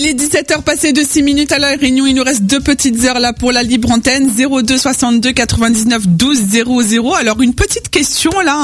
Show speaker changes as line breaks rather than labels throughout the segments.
Il est 17h passé de 6 minutes à la Réunion. Il nous reste 2 petites heures là pour la libre antenne. 02 62 99 12 00. Alors une petite question là,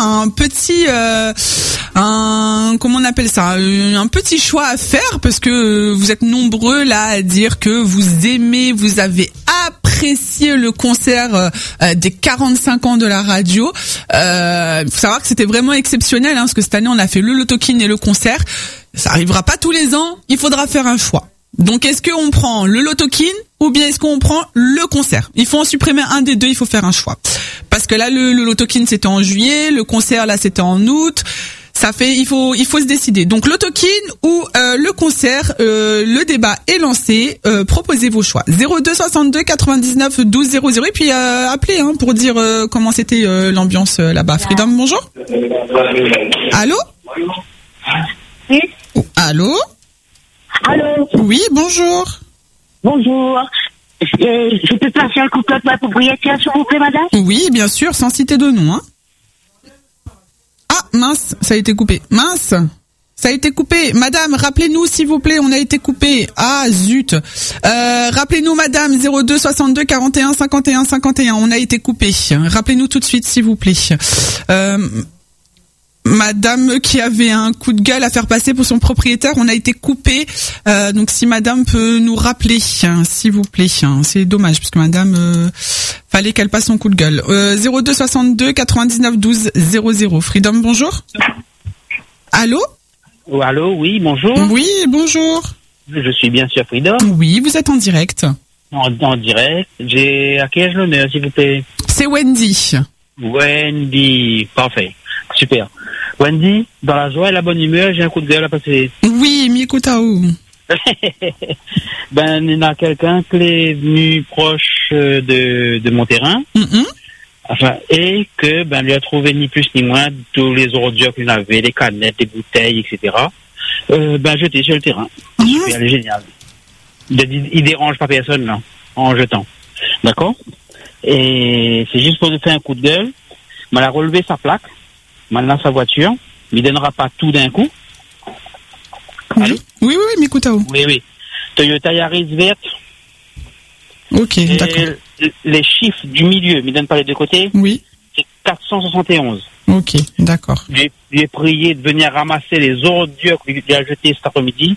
comment on appelle ça, un petit choix à faire parce que vous êtes nombreux là à dire que vous avez apprécié le concert des 45 ans de la radio. Faut savoir que c'était vraiment exceptionnel parce que cette année on a fait le Lotokin et le concert. Ça arrivera pas tous les ans, il faudra faire un choix. Donc est-ce qu'on prend le Lotokin ou bien est-ce qu'on prend le concert? Il faut en supprimer un des deux, il faut faire un choix. Parce que là le Lotokin c'était en juillet, le concert là c'était en août. Il faut se décider. Donc Lotokin ou le concert, le débat est lancé. Proposez vos choix. 02 62 99 12 00 et puis appelez pour dire comment c'était l'ambiance là-bas. Freedom, bonjour. Allô?
Oui.
Allô?
Allô?
Oui, bonjour.
Bonjour. Je peux passer un coup de ma propriétaire, s'il vous plaît, madame?
Oui, bien sûr, sans citer de nom. Ah, mince, ça a été coupé. Mince, ça a été coupé. Madame, rappelez-nous, s'il vous plaît, on a été coupé. Ah, zut. Rappelez-nous, madame, 02 62 41 51 51. On a été coupé. Rappelez-nous tout de suite, s'il vous plaît. Madame qui avait un coup de gueule à faire passer pour son propriétaire, on a été coupé. Donc si madame peut nous rappeler, s'il vous plaît. C'est dommage parce que madame fallait qu'elle passe son coup de gueule. 02 62 99 12 00. Freedom, bonjour. Allô?
Allô, oui, bonjour.
Oui, bonjour.
Je suis bien sûr Freedom.
Oui, vous êtes en direct.
En direct. J'ai à qui ai-je l'honneur, s'il vous plaît?
C'est Wendy.
Wendy, parfait. Super. Wendy, dans la joie et la bonne humeur, j'ai un coup de gueule à passer.
Oui, Mikutao.
Il y a quelqu'un qui est venu proche de mon terrain. Enfin, et que lui a trouvé ni plus ni moins tous les ordures qu'il avait, les canettes, les bouteilles, etc. Jeté sur le terrain. Super, génial. Il dérange pas personne là, en jetant. D'accord? Et c'est juste pour lui faire un coup de gueule. Il a relevé sa plaque. Maintenant, sa voiture, il ne donnera pas tout d'un coup.
Allô? Oui, Mikutao.
Oui. Toyota Yaris verte.
Ok, d'accord.
Les chiffres du milieu, il ne donne pas les deux côtés.
Oui.
C'est 471.
Ok, d'accord.
J'ai prié de venir ramasser les ordures qu'il a jetées cet après-midi.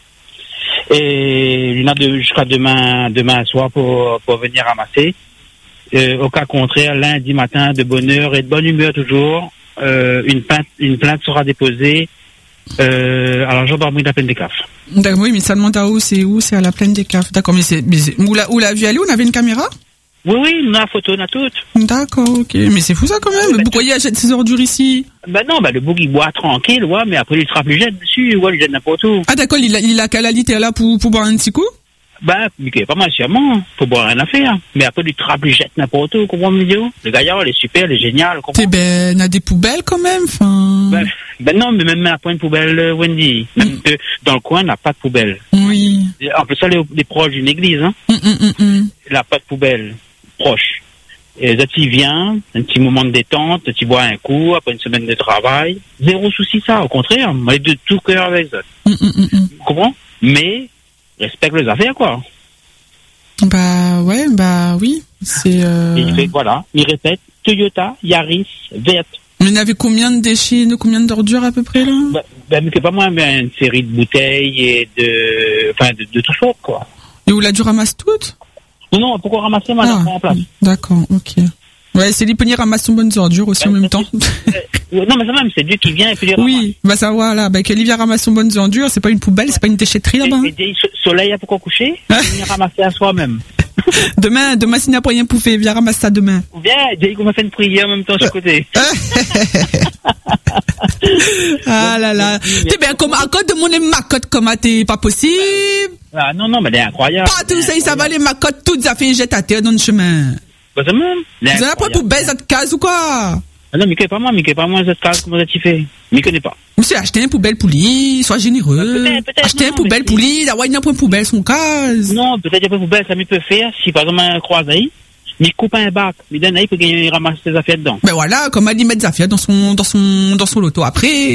Et il y en a jusqu'à demain soir pour venir ramasser. Au cas contraire, lundi matin, de bonne heure et de bonne humeur toujours, une plainte sera déposée à la gendarmerie de la Plaine des Cafes.
D'accord, oui, mais ça demande à où? C'est à la Plaine des Cafes. D'accord, mais où l'a vu aller? On avait une caméra?
Oui, on a la photo, on a toute.
D'accord, ok. Mais c'est fou ça quand même. Pourquoi il achète ses ordures ici?
Le bouc il boit tranquille, ouais, mais après il sera plus jette dessus, ouais, il jette n'importe où.
Ah d'accord, il a qu'à la litère là pour boire un petit coup?
Il pas mal sûrement, faut boire rien à faire. Mais après, il trappe, il jette n'importe où, comprends le Le gaillard, il est super, il est génial, comprends.
On a des poubelles quand même,
non, mais même à point de poubelle, Wendy. Même que dans le coin, il n'a pas de poubelle.
Oui.
En plus, ça, les proches d'une église, Il n'a pas de poubelle proche. Et là, tu viens, un petit moment de détente, tu bois un coup, après une semaine de travail. Zéro souci, ça, au contraire. On est de tout cœur avec ça. Tu comprends? Mais, respecte les affaires, quoi.
Oui. C'est,
il répète, Toyota Yaris verte.
Mais il y avait combien de déchets, combien d'ordures à peu près, là?
C'est pas moins, mais une série de bouteilles et de tout sortes, quoi.
Et où l'a dû ramasser toutes?
Non, pourquoi ramasser, madame, en place?
D'accord, ok. Ouais, c'est l'Iponi ramasse son bonnes ordures aussi en même temps.
Non, mais ça même, c'est Dieu qui vient et puis les ramasse.
Oui, ça voilà, qu'Olivia ramasse son bonnes ordures, c'est pas une poubelle, c'est pas une déchetterie là-bas.
Et soleil a pourquoi coucher? Il vient ramasser à soi-même.
Demain, s'il n'a pas rien pouffé, viens ramasser ça demain.
Bien, Dieu qu'on va faire une prière en même temps sur le côté.
Ah là là. T'es bien comme, à cause de mon macotte comme t'es pas possible.
Ah non, mais c'est incroyable.
Pas tout ça, ça va les macottes, toutes ça fait jeter à terre dans le chemin.
C'est même.
Vous n'avez pas pour baisser cette case ou quoi?
Non, mais pas moi, cette case, comment ça t'y fait? Mais connais pas.
Monsieur, achetez une poubelle pour lui, sois généreux.
Peut-être,
achetez une poubelle pour lui, d'avoir une poubelle son case.
Non, peut-être une poubelle, ça me peut faire, si par exemple un croisaille, il coupe un bac, il donne, il faut qu'il ramasse ses affaires dedans.
Ben voilà, comme elle y met des affaires dans son loto. Après.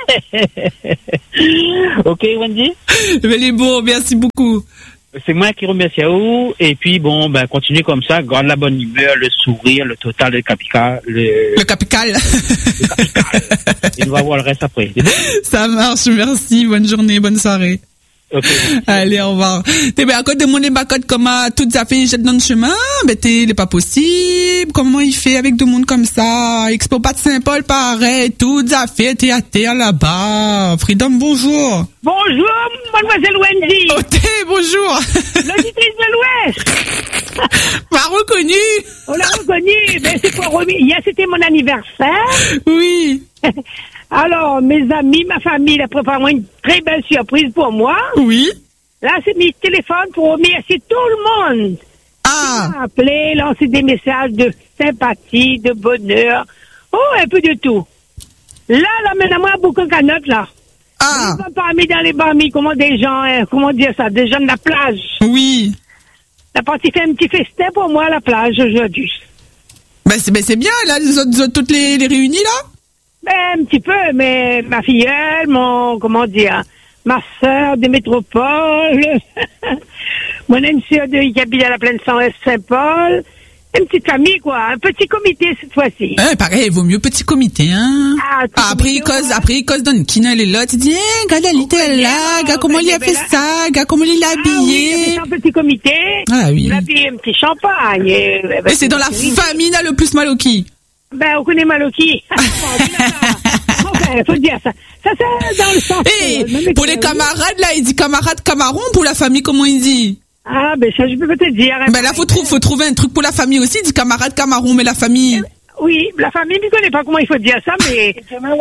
Ok, Wendy?
Mais les bons, merci beaucoup.
C'est moi qui remercie à vous. Et puis, bon, ben, continuez comme ça. Garde la bonne humeur, le sourire, le total, le capital.
Le capital.
Le capital. Et on va voir le reste après.
Ça marche, merci. Bonne journée, bonne soirée.
Okay.
Allez, au revoir. T'es bien à côté de mon ébacote comme toutes les affaires jettent dans le chemin. Mais il est pas possible. Comment il fait avec du monde comme ça? Expo pas de Saint-Paul, pareil. Toutes les affaires, t'es à terre là-bas. Freedom, bonjour.
Bonjour, mademoiselle Wendy.
Oh, bonjour.
L'auditrice de l'Ouest.
M'a reconnu.
On l'a reconnu. Ben, c'est pour hier, c'était mon anniversaire.
Oui.
Alors, mes amis, ma famille, a préparé une très belle surprise pour moi.
Oui.
Là, c'est mes téléphones pour remercier tout le monde.
Ah.
Appeler, lancer des messages de sympathie, de bonheur. Oh, un peu de tout. Là, maintenant, beaucoup de canottes, là.
Ah.
Parmi dans les barmis, comment des gens, comment dire ça, des gens de la plage.
Oui.
La partie fait un petit festin pour moi à la plage aujourd'hui.
Ben c'est bien, là, les autres toutes les réunies, là?
Ben, un petit peu, mais ma filleule, ma sœur de métropole, mon une sœur qui habite à la plaine Saint-Paul, une petite famille, quoi, un petit comité cette fois-ci.
Pareil, il vaut mieux petit comité, hein. Après, il cause donne qui elle est là, tu dis, regarde, elle était là, regarde comment il a fait ça, regarde comment il l'a habillé.
Oui, un petit comité.
Ah oui.
Il a habillé un petit champagne.
Et c'est dans la famille, là, le plus mal au qui?
Ben, on connaît Maloki. Enfin, faut dire ça. Ça, c'est dans le sens.
Pour les camarades, là, il dit camarade, camaron. Pour la famille, comment il dit?
Ah, ben, ça, je peux te dire.
Ben là, faut trouver un truc pour la famille aussi. Il dit camarade, camaron, mais la famille.
Oui, la famille, je ne connais pas comment il faut dire ça, mais.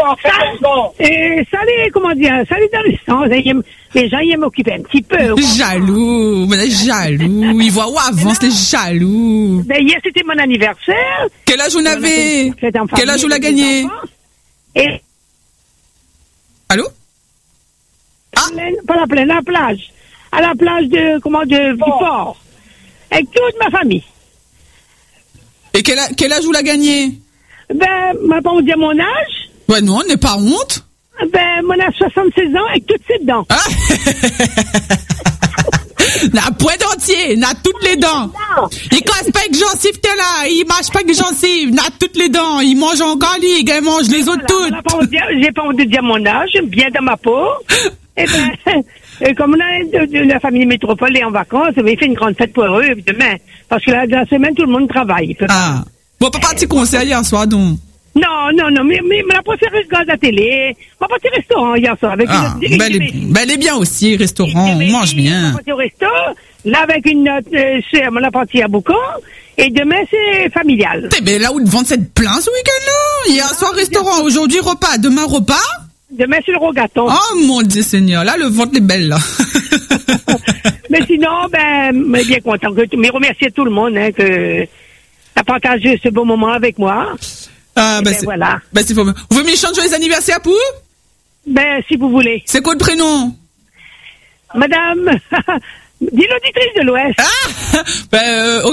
Ça les, comment dire, ça les dans le sens. Les gens, ils aiment m'occuper un petit peu.
Jaloux, mais jaloux. Ils voient où avance les jaloux.
Ben, hier, c'était mon anniversaire.
Quel âge on avait? Quel âge on l'a gagné?
Et.
Allô?
Ah. Pas la plaine, la plage. À la plage du port. Avec toute ma famille.
Et quel âge vous l'a gagné?
Ben, on va pas vous dire mon âge.
Ouais, non, on n'est pas honte.
Ben, moi, on a 76 ans avec toutes ses dents.
Ah. N'a point dentier, n'a toutes les dents. Il casse pas avec gencives, t'es là. Il mange pas avec gencives, n'a toutes les dents. Il mange en galigue, il mange les autres toutes.
J'ai pas honte de dire mon âge, bien dans ma peau. Et ben, comme on a de la famille métropole est en vacances, il fait une grande fête pour eux demain. Parce que la semaine, tout le monde travaille.
Ah. Bon, pas parti concert hier soir, donc.
Non, mais la préférée, je regarde la télé. On va partir au restaurant hier soir. Avec
elle est bien aussi, restaurant, on mange bien.
On va partir au resto, là, avec une sœur, on a parti à Boucan. Et demain, c'est familial.
Mais là où le ventre s'est plein ce week-end-là. Hier soir, restaurant, aujourd'hui, repas, demain, repas.
Demain, c'est le rogaton.
Oh, mon Dieu Seigneur, là, le ventre est belle, là.
Mais sinon, ben, bien content. Mais remercier tout le monde, hein, que t'as partagé ce beau moment avec moi.
Ah, ben,
voilà.
Ben, c'est faux. Vous voulez me chanter les anniversaires pour?
Ben, si vous voulez.
C'est quoi le prénom?
Madame, dis l'auditrice de l'Ouest.
Ah! Ben,